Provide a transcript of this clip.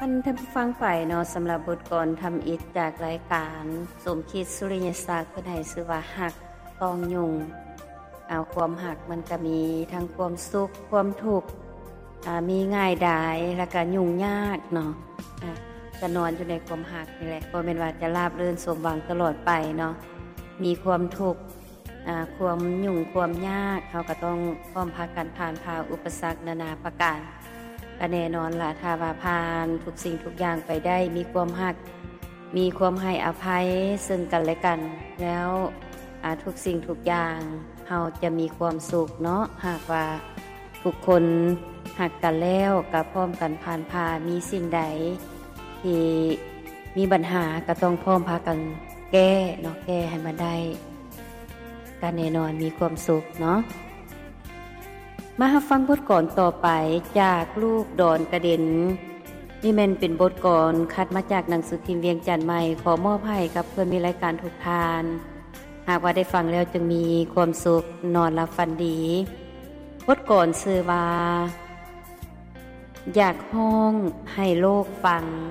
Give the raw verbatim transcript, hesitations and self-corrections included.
ท่านท่านผู้ฟังไปเนาะสำหรับบทกลอนทำอิฐจากรายการสมคิดสุริยศักดิ์เพิ่นให้ชื่อว่าหักตองยุงเอาความหักมันก็มีทั้งความสุขความทุกข์อ่ามีง่ายดายแล้วก็ยุ่งยากเนาะอ่ะก็นอนอยู่ในความหักนี่แหละบ่แม่นว่าจะราบรื่นสมหวังตลอดไปเนาะมีความทุกข์อ่าความยุ่งความยากเฮาก็ต้องพร้อมพากันผ่านพาอุปสรรคนานาประการก็แน่นอนล่ะถ้าว่าผ่านทุกสิ่งทุกอย่างไปได้มีความหักมีความให้อภัยซึ่งกันและกันแล้วอ่าทุกสิ่งทุกอย่างเฮาจะมีความสุขเนาะหากว่าทุกคนหักกันแล้วก็พร้อมกันผ่านพามีสิ่งใดที่มีปัญหาก็ต้องพร้อมพากันแก้เนาะแก้ให้มันได้ก็แน่นอนมีความสุขเนาะมาฟังบทกลอนต่อไปจากลูกดอนกระเด็นนี่แม่นเป็นบทกลอนคัดมาจากหนังสือพิมพ์เวียงจันทน์ใหม่ขอมอบให้กับเพื่อนมีรายการทุกทานหากว่าได้ฟังแล้วจึงมีความสุขนอนหลับฝันดีบทกลอนชื่อว่าอยากห้องให้โลกฟัง